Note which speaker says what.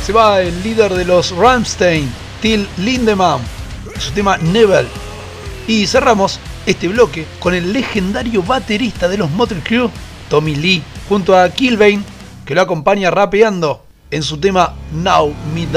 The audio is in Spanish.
Speaker 1: se va el líder de los Rammstein, Till Lindemann, su tema Nebel. Y cerramos este bloque con el legendario baterista de los Mötley Crüe, Tommy Lee, junto a Killbane, que lo acompaña rapeando en su tema Now Me Die.